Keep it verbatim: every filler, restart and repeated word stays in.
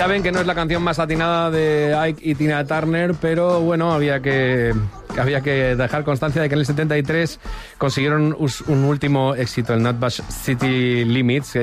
Ya ven que no es la canción más atinada de Ike y Tina Turner, pero bueno, había que, había que dejar constancia de que en el setenta y tres consiguieron un último éxito, el Not Bash City Limits,